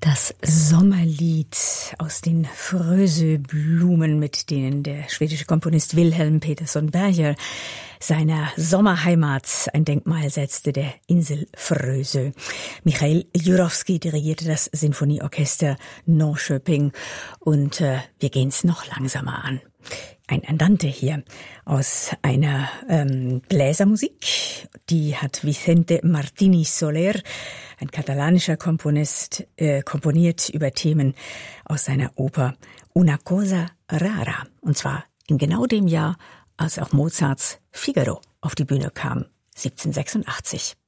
Das Sommerlied aus den Frösö-Blumen, mit denen der schwedische Komponist Wilhelm Petersson Berger seiner Sommerheimat ein Denkmal setzte, der Insel Frösö. Michail Jurowski dirigierte das Sinfonieorchester Norrköping und wir gehen es noch langsamer an. Ein Andante hier aus einer Bläsermusik, die hat Vicente Martini Soler, ein katalanischer Komponist, komponiert über Themen aus seiner Oper Una cosa rara. Und zwar in genau dem Jahr, als auch Mozarts Figaro auf die Bühne kam, 1786.